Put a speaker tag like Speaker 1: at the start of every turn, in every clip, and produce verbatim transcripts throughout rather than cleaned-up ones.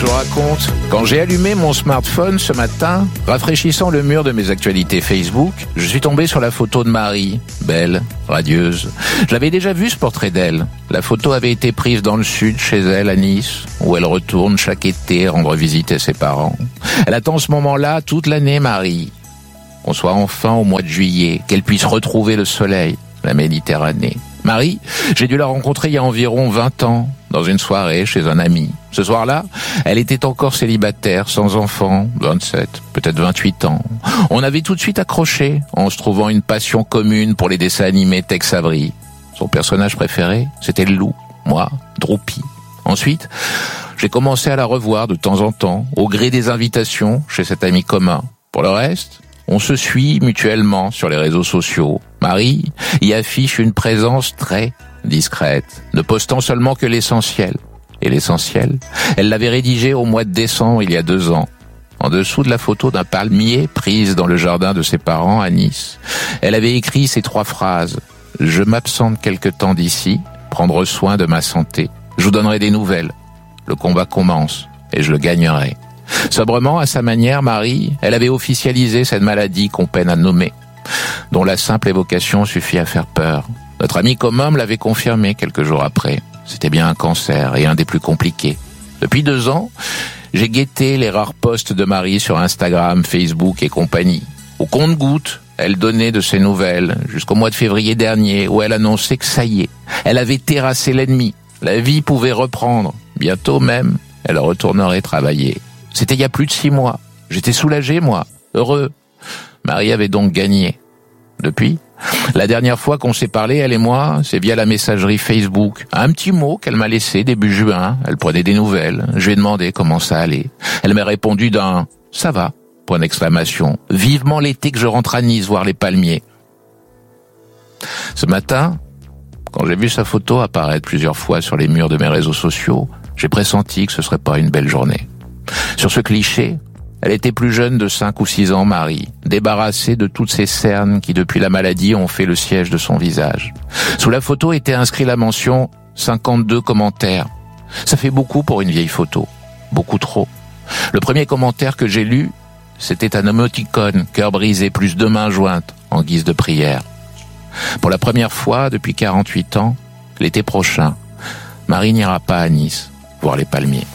Speaker 1: vous raconte. Quand j'ai allumé mon smartphone ce matin, rafraîchissant le mur de mes actualités Facebook, je suis tombé sur la photo de Marie, belle, radieuse. Je l'avais déjà vu ce portrait d'elle. La photo avait été prise dans le sud, chez elle, à Nice, où elle retourne chaque été rendre visite à ses parents. Elle attend ce moment-là toute l'année, Marie. Qu'on soit enfin au mois de juillet, qu'elle puisse retrouver le soleil, la Méditerranée. Marie, j'ai dû la rencontrer il y a environ vingt ans, dans une soirée chez un ami. Ce soir-là, elle était encore célibataire, sans enfant, vingt-sept, peut-être vingt-huit ans. On avait tout de suite accroché, en se trouvant une passion commune pour les dessins animés Tex Avery. Son personnage préféré, c'était le loup, moi, Droupy. Ensuite, j'ai commencé à la revoir de temps en temps, au gré des invitations chez cet ami commun. Pour le reste, on se suit mutuellement sur les réseaux sociaux. Marie y affiche une présence très discrète, ne postant seulement que l'essentiel. Et l'essentiel, elle l'avait rédigé au mois de décembre il y a deux ans, en dessous de la photo d'un palmier prise dans le jardin de ses parents à Nice. Elle avait écrit ces trois phrases. « Je m'absente quelque temps d'ici, prendre soin de ma santé. Je vous donnerai des nouvelles. Le combat commence et je le gagnerai. » Sobrement, à sa manière, Marie, elle avait officialisé cette maladie qu'on peine à nommer, dont la simple évocation suffit à faire peur. Notre ami commun me l'avait confirmé quelques jours après. C'était bien un cancer et un des plus compliqués. Depuis deux ans, j'ai guetté les rares posts de Marie sur Instagram, Facebook et compagnie. Au compte-gouttes, elle donnait de ses nouvelles jusqu'au mois de février dernier où elle annonçait que ça y est, elle avait terrassé l'ennemi. La vie pouvait reprendre. Bientôt même, elle retournerait travailler. C'était il y a plus de six mois. J'étais soulagé, moi, heureux. Marie avait donc gagné. Depuis, la dernière fois qu'on s'est parlé, elle et moi, c'est via la messagerie Facebook. Un petit mot qu'elle m'a laissé début juin. Elle prenait des nouvelles. Je lui ai demandé comment ça allait. Elle m'a répondu d'un « ça va », point d'exclamation. Vivement l'été que je rentre à Nice voir les palmiers. Ce matin, quand j'ai vu sa photo apparaître plusieurs fois sur les murs de mes réseaux sociaux, j'ai pressenti que ce serait pas une belle journée. Sur ce cliché, elle était plus jeune de cinq ou six ans, Marie, débarrassée de toutes ces cernes qui, depuis la maladie, ont fait le siège de son visage. Sous la photo était inscrit la mention « cinquante-deux commentaires ». Ça fait beaucoup pour une vieille photo. Beaucoup trop. Le premier commentaire que j'ai lu, c'était un émoticône, cœur brisé, plus deux mains jointes, en guise de prière. Pour la première fois depuis quarante-huit ans, l'été prochain, Marie n'ira pas à Nice voir les palmiers.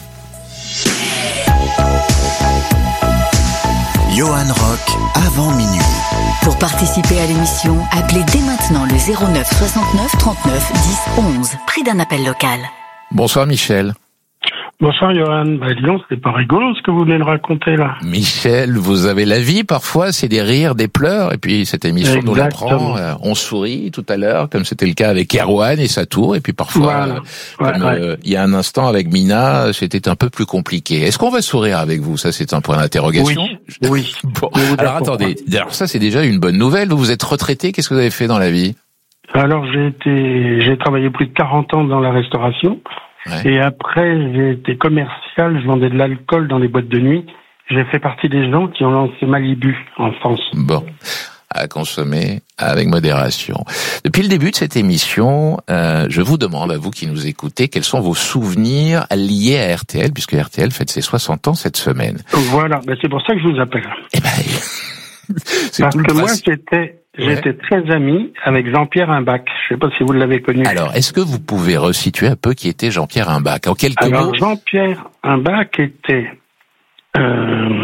Speaker 2: Johan Rock, avant minuit.
Speaker 3: Pour participer à l'émission, appelez dès maintenant le zéro neuf soixante-neuf trente-neuf dix onze, prix d'un appel local.
Speaker 1: Bonsoir Michel.
Speaker 4: Bonsoir Johan. Bah dis donc, c'est pas rigolo ce que vous venez de raconter là.
Speaker 1: Michel, vous avez la vie parfois, c'est des rires, des pleurs, et puis cette émission nous l'apprend. Euh, on sourit tout à l'heure, comme c'était le cas avec Erwan et sa tour, et puis parfois,
Speaker 4: voilà.
Speaker 1: euh,
Speaker 4: ouais,
Speaker 1: comme
Speaker 4: ouais.
Speaker 1: euh, il y a un instant avec Mina, c'était un peu plus compliqué. Est-ce qu'on va sourire avec vous? Ça, c'est un point d'interrogation.
Speaker 4: Oui. oui.
Speaker 1: Bon. Alors attendez, alors ça c'est déjà une bonne nouvelle. Vous vous êtes retraité, qu'est-ce que vous avez fait dans la vie?
Speaker 4: Alors j'ai été, j'ai travaillé plus de quarante ans dans la restauration. Ouais. Et après, j'ai été commercial, je vendais de l'alcool dans les boîtes de nuit. J'ai fait partie des gens qui ont lancé Malibu en France.
Speaker 1: Bon, à consommer avec modération. Depuis le début de cette émission, euh, je vous demande, à vous qui nous écoutez, quels sont vos souvenirs liés à R T L, puisque R T L fête ses soixante ans cette semaine.
Speaker 4: Voilà, ben c'est pour ça que je vous appelle.
Speaker 1: Eh ben, c'est
Speaker 4: Parce
Speaker 1: tout
Speaker 4: que
Speaker 1: le
Speaker 4: moi,
Speaker 1: principe.
Speaker 4: j'étais...
Speaker 1: Ouais.
Speaker 4: J'étais très ami avec Jean-Pierre Imbach. Je ne sais pas si vous l'avez connu.
Speaker 1: Alors, est-ce que vous pouvez resituer un peu qui était Jean-Pierre Imbach? En quelques
Speaker 4: Alors,
Speaker 1: mots.
Speaker 4: Jean-Pierre Imbach était euh,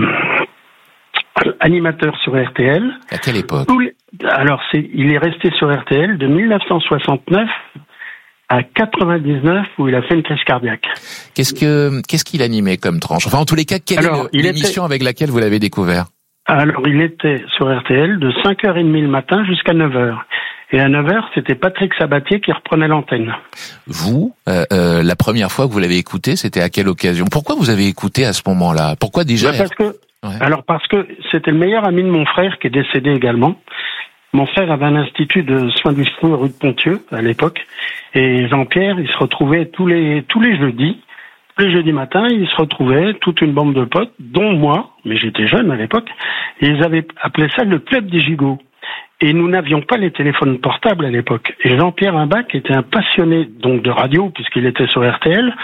Speaker 4: animateur sur R T L.
Speaker 1: À quelle époque?
Speaker 4: Les... Alors, c'est... il est resté sur R T L de dix-neuf cent soixante-neuf à quatre-vingt-dix-neuf où il a fait une crise cardiaque.
Speaker 1: Qu'est-ce que qu'est-ce qu'il animait comme tranche? Enfin, en tous les cas, quelle
Speaker 4: Alors,
Speaker 1: est le... l'émission
Speaker 4: était...
Speaker 1: avec laquelle vous l'avez découvert?
Speaker 4: Alors, il était sur R T L de cinq heures trente le matin jusqu'à neuf heures. Et à neuf heures, c'était Patrick Sabatier qui reprenait l'antenne.
Speaker 1: Vous, euh, euh, la première fois que vous l'avez écouté, c'était à quelle occasion? Pourquoi vous avez écouté à ce moment-là? Pourquoi déjà?
Speaker 4: Bah parce que,
Speaker 1: ouais.
Speaker 4: Alors parce que c'était le meilleur ami de mon frère qui est décédé également. Mon frère avait un institut de soins du feu rue de Pontieux à l'époque. Et Jean-Pierre, il se retrouvait tous les tous les jeudis. Le jeudi matin, ils se retrouvaient, toute une bande de potes, dont moi, mais j'étais jeune à l'époque, et ils avaient appelé ça le club des gigots. Et nous n'avions pas les téléphones portables à l'époque. Et Jean-Pierre Imbach était un passionné donc de radio, puisqu'il était sur R T L,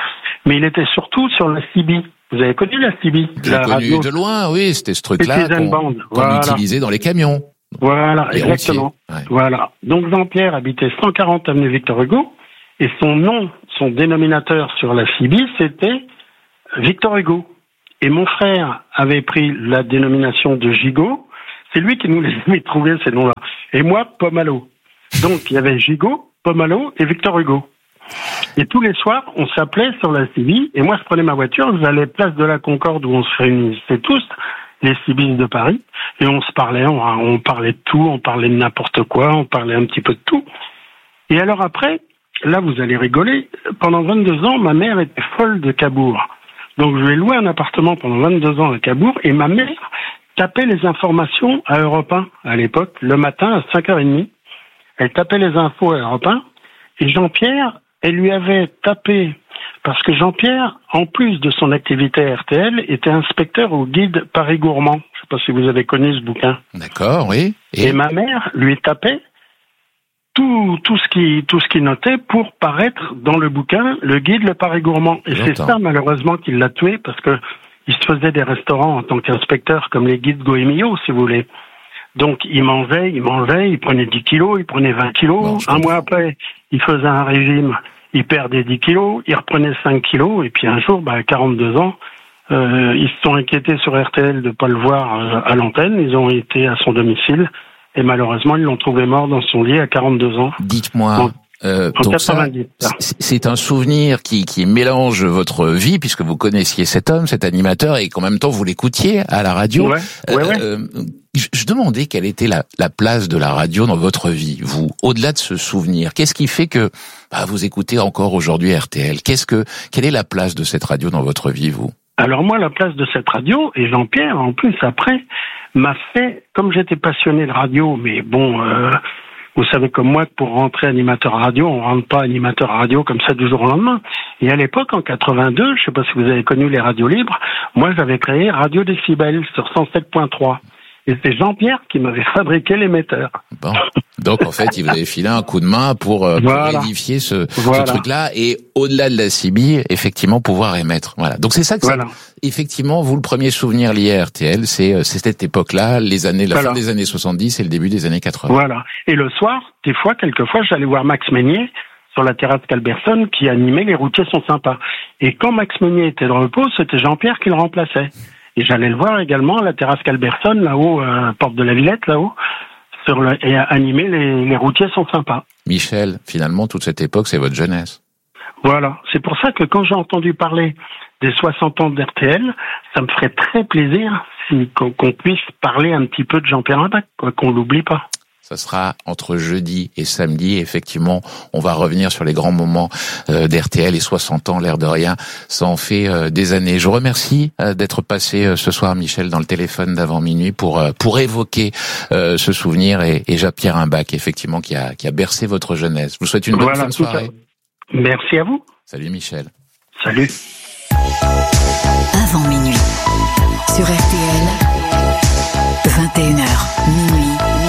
Speaker 4: Mais il était surtout sur la C B. Vous avez connu la C B?
Speaker 1: J'ai connu radio. De loin, oui, c'était ce truc-là qu'on, qu'on
Speaker 4: voilà.
Speaker 1: utilisait dans les camions.
Speaker 4: Voilà, les exactement. Ouais. Voilà. Donc Jean-Pierre habitait cent quarante avenue Victor Hugo, et son nom, son dénominateur sur la C B, c'était Victor Hugo. Et mon frère avait pris la dénomination de Gigot. C'est lui qui nous les avait trouvés, ces noms-là. Et moi, Pomalo. Donc, il y avait Gigot, Pomalo et Victor Hugo. Et tous les soirs, on s'appelait sur la C B. Et moi, je prenais ma voiture, j'allais place de la Concorde où on se réunissait tous, les cibistes de Paris. Et on se parlait, on, on parlait de tout, on parlait de n'importe quoi, on parlait un petit peu de tout. Et alors après, là, vous allez rigoler, pendant vingt-deux ans, ma mère était folle de Cabourg. Donc, je lui ai loué un appartement pendant vingt-deux ans à Cabourg, et ma mère tapait les informations à Europe un, à l'époque, le matin à cinq heures trente. Elle tapait les infos à Europe un, et Jean-Pierre, elle lui avait tapé, parce que Jean-Pierre, en plus de son activité à R T L, était inspecteur au guide Paris Gourmand. Je ne sais pas si vous avez connu ce bouquin.
Speaker 1: D'accord, oui.
Speaker 4: Et, et ma mère lui tapait tout, tout ce qui, tout ce qui notait pour paraître dans le bouquin, le guide Le Paris Gourmand. Et J'entends. C'est ça, malheureusement, qui l'a tué, parce que il se faisait des restaurants en tant qu'inspecteur, comme les guides Goemio, si vous voulez. Donc, il mangeait, il mangeait, il prenait dix kilos, il prenait vingt kilos. Bon, un mois après, il faisait un régime, il perdait dix kilos, il reprenait cinq kilos, et puis un jour, bah, à quarante-deux ans, euh, ils se sont inquiétés sur R T L de pas le voir euh, à l'antenne. Ils ont été à son domicile. Et malheureusement, ils l'ont trouvé mort dans son lit à quarante-deux ans.
Speaker 1: Dites-moi, donc, euh, donc ça, c'est un souvenir qui, qui mélange votre vie, puisque vous connaissiez cet homme, cet animateur, et qu'en même temps vous l'écoutiez à la radio.
Speaker 4: Ouais,
Speaker 1: euh,
Speaker 4: ouais, ouais.
Speaker 1: Euh, je, je demandais quelle était la, la place de la radio dans votre vie, vous, au-delà de ce souvenir. Qu'est-ce qui fait que bah, vous écoutez encore aujourd'hui R T L? Qu'est-ce que, quelle est la place de cette radio dans votre vie, vous?
Speaker 4: Alors moi, la place de cette radio, et Jean-Pierre, en plus, après, m'a fait, comme j'étais passionné de radio, mais bon, euh, vous savez comme moi que pour rentrer animateur radio, on rentre pas animateur radio comme ça du jour au lendemain. Et à l'époque, en quatre-vingt-deux, je sais pas si vous avez connu les radios libres, moi j'avais créé Radio Décibel sur cent sept point trois. Et c'est Jean-Pierre qui m'avait fabriqué l'émetteur.
Speaker 1: Bon. Donc, en fait, il vous avait filé un coup de main pour, euh,
Speaker 4: voilà.
Speaker 1: pour édifier ce,
Speaker 4: voilà.
Speaker 1: ce truc-là et au-delà de la C B, effectivement, pouvoir émettre. Voilà. Donc, c'est ça que
Speaker 4: voilà.
Speaker 1: c'est. Effectivement, vous, le premier souvenir lié à R T L, c'est, c'est cette époque-là, les années, la
Speaker 4: voilà.
Speaker 1: fin des années soixante-dix et le début des années quatre-vingts.
Speaker 4: Voilà. Et le soir, des fois, quelquefois, j'allais voir Max Meignier sur la terrasse Calberson qui animait Les Routiers sont sympas. Et quand Max Meignier était de repos, c'était Jean-Pierre qui le remplaçait. Et j'allais le voir également à la terrasse Calberson, là-haut, euh, porte de la Villette, là-haut, sur le, et animer les, les routiers sont sympas.
Speaker 1: Michel, finalement, toute cette époque, c'est votre jeunesse.
Speaker 4: Voilà. C'est pour ça que quand j'ai entendu parler des soixante ans d'R T L, ça me ferait très plaisir si, qu'on, qu'on puisse parler un petit peu de Jean-Pierre Imbach, quoi, qu'on l'oublie pas.
Speaker 1: Ça sera entre jeudi et samedi. Effectivement, on va revenir sur les grands moments euh, d'R T L et soixante ans, l'air de rien. Ça en fait euh, des années. Je vous remercie euh, d'être passé euh, ce soir, Michel, dans le téléphone d'avant minuit pour euh, pour évoquer euh, ce souvenir et, et Jean-Pierre Imbach, effectivement, qui a qui a bercé votre jeunesse. Je vous souhaite une bonne
Speaker 4: voilà,
Speaker 1: fin de soirée.
Speaker 4: Merci à vous.
Speaker 1: Salut, Michel.
Speaker 4: Salut.
Speaker 3: Avant minuit, sur R T L, vingt et une heures, minuit.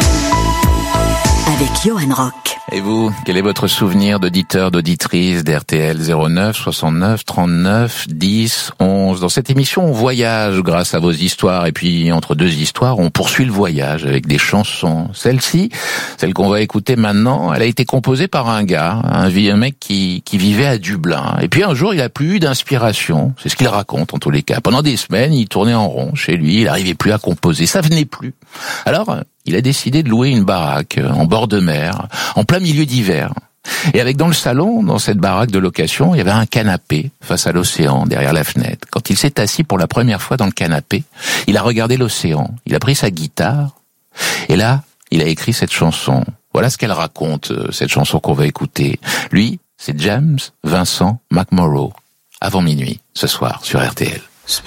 Speaker 3: Avec Johan Rock.
Speaker 1: Et vous, quel est votre souvenir d'auditeur, d'auditrice d'R T L? Zéro neuf soixante-neuf trente-neuf dix onze. Dans cette émission, on voyage grâce à vos histoires. Et puis, entre deux histoires, on poursuit le voyage avec des chansons. Celle-ci, celle qu'on va écouter maintenant, elle a été composée par un gars, un, un mec qui, qui vivait à Dublin. Et puis un jour, il a plus eu d'inspiration. C'est ce qu'il raconte en tous les cas. Pendant des semaines, il tournait en rond chez lui. Il n'arrivait plus à composer. Ça venait plus. Alors, il a décidé de louer une baraque en bord de mer, en plein milieu d'hiver. Et avec dans le salon, dans cette baraque de location, il y avait un canapé face à l'océan, derrière la fenêtre. Quand il s'est assis pour la première fois dans le canapé, il a regardé l'océan, il a pris sa guitare, et là, il a écrit cette chanson. Voilà ce qu'elle raconte, cette chanson qu'on va écouter. Lui, c'est James Vincent McMorrow. Avant minuit, ce soir, sur R T L.